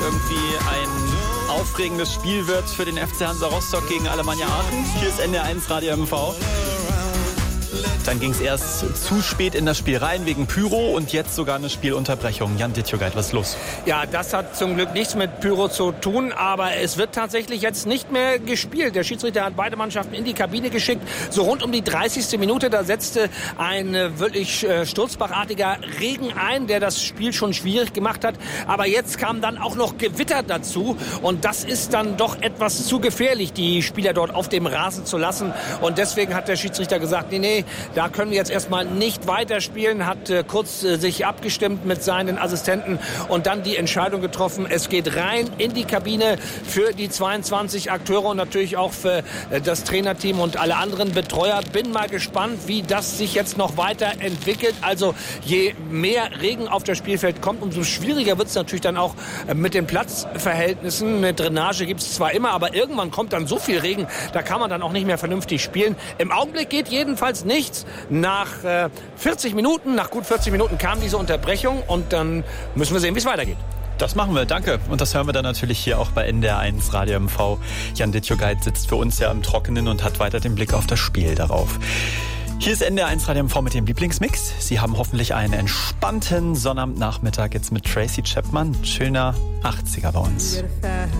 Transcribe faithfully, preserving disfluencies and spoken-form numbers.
irgendwie ein aufregendes Spiel wird für den F C Hansa Rostock gegen Alemannia Aachen. Hier ist N D R eins Radio M V. Dann ging es erst zu spät in das Spiel rein wegen Pyro und jetzt sogar eine Spielunterbrechung. Jan Dittjogait, was ist los? Ja, das hat zum Glück nichts mit Pyro zu tun, aber es wird tatsächlich jetzt nicht mehr gespielt. Der Schiedsrichter hat beide Mannschaften in die Kabine geschickt. So rund um die dreißigste Minute, da setzte ein äh, wirklich äh, sturzbachartiger Regen ein, der das Spiel schon schwierig gemacht hat. Aber jetzt kam dann auch noch Gewitter dazu und das ist dann doch etwas zu gefährlich, die Spieler dort auf dem Rasen zu lassen. Und deswegen hat der Schiedsrichter gesagt, nee, nee, da können wir jetzt erstmal nicht weiterspielen, hat äh, kurz äh, sich abgestimmt mit seinen Assistenten und dann die Entscheidung getroffen. Es geht rein in die Kabine für die zweiundzwanzig Akteure und natürlich auch für äh, das Trainerteam und alle anderen Betreuer. Bin mal gespannt, wie das sich jetzt noch weiterentwickelt. Also je mehr Regen auf das Spielfeld kommt, umso schwieriger wird es natürlich dann auch äh, mit den Platzverhältnissen. Eine Drainage gibt es zwar immer, aber irgendwann kommt dann so viel Regen, da kann man dann auch nicht mehr vernünftig spielen. Im Augenblick geht jedenfalls nichts. Nach äh, vierzig Minuten, nach gut vierzig Minuten kam diese Unterbrechung und dann müssen wir sehen, wie es weitergeht. Das machen wir, danke. Und das hören wir dann natürlich hier auch bei N D R eins Radio M V. Jan Dittjogait sitzt für uns ja im Trockenen und hat weiter den Blick auf das Spiel darauf. Hier ist N D R eins Radio M V mit dem Lieblingsmix. Sie haben hoffentlich einen entspannten Sonnabendnachmittag jetzt mit Tracy Chapman. Schöner achtziger bei uns.